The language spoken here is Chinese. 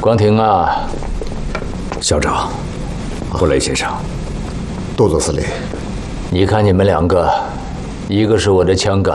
光庭啊， 校长，布雷先生， 多佐司令， 你看你们两个，一个是我的枪杆